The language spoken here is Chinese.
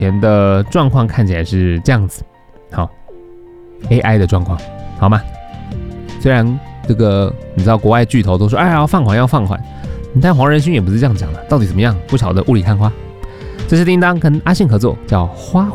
前的状况看起来是这样子，好 ，AI 的状况好吗？虽然这个你知道国外巨头都说要放缓要放缓，但黄仁勋也不是这样讲的，到底怎么样不晓得，雾里看花。这是叮当跟阿信合作，叫花